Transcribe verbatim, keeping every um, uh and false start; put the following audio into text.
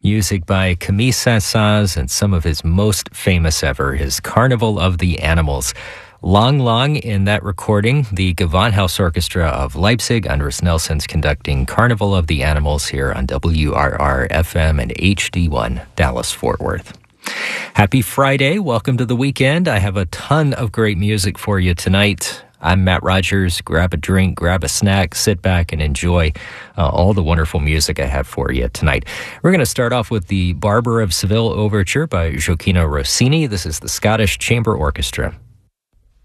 Music by Camille Saint-Saëns and some of his most famous ever, his Carnival of the Animals. Long, long in that recording, the Gewandhaus Orchestra of Leipzig, Andres Nelson's conducting Carnival of the Animals here on W R R F M and H D one, Dallas-Fort Worth. Happy Friday. Welcome to the weekend. I have a ton of great music for you tonight. I'm Matt Rogers. Grab a drink, grab a snack, sit back and enjoy uh, all the wonderful music I have for you tonight. We're going to start off with the Barber of Seville Overture by Gioacchino Rossini. This is the Scottish Chamber Orchestra.